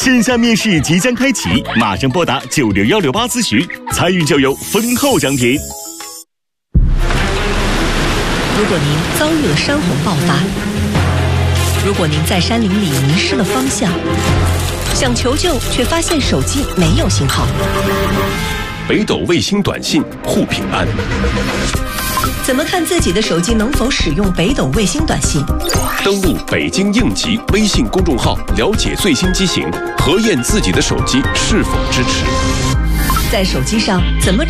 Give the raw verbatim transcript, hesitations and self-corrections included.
线下面试即将开启，马上拨打九六幺六八咨询，参与就有丰厚奖品。 如果您遭遇了山洪爆发，如果您在山林里迷失了方向，想求救却发现手机没有信号， 北斗卫星短信护平安。 怎么看自己的手机能否使用北斗卫星短信？ 登录北京应急微信公众号，了解最新机型，核验自己的手机是否支持。 在手机上怎么